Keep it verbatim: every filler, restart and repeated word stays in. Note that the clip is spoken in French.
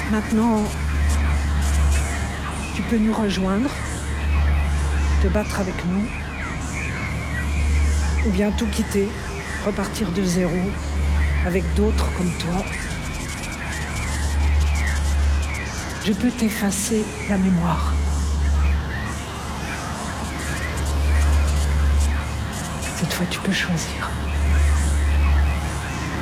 Maintenant, tu peux nous rejoindre, te battre avec nous, ou bien tout quitter, repartir de zéro, avec d'autres comme toi. Je peux t'effacer la mémoire. Cette fois, tu peux choisir.